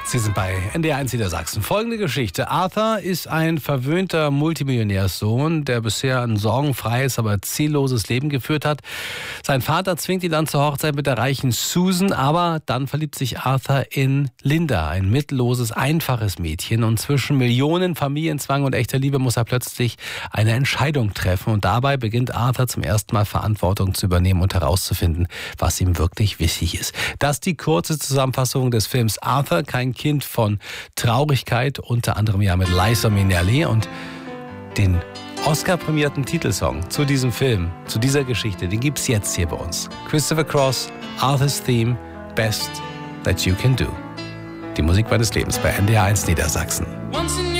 Sie sind bei NDR1 Niedersachsen. Folgende Geschichte. Arthur ist ein verwöhnter Multimillionärssohn, der bisher ein sorgenfreies, aber zielloses Leben geführt hat. Sein Vater zwingt ihn dann zur Hochzeit mit der reichen Susan, aber dann verliebt sich Arthur in Linda, ein mittelloses, einfaches Mädchen. Und zwischen Millionen, Familienzwang und echter Liebe muss er plötzlich eine Entscheidung treffen. Und dabei beginnt Arthur zum ersten Mal Verantwortung zu übernehmen und herauszufinden, was ihm wirklich wichtig ist. Das ist die kurze Zusammenfassung des Films Arthur, kein Kind von Traurigkeit, unter anderem ja mit Liza Minnelli, und den Oscar-prämierten Titelsong zu diesem Film, zu dieser Geschichte, den gibt's jetzt hier bei uns. Christopher Cross, Arthur's Theme, Best That You Can Do. Die Musik meines Lebens bei NDR1 Niedersachsen.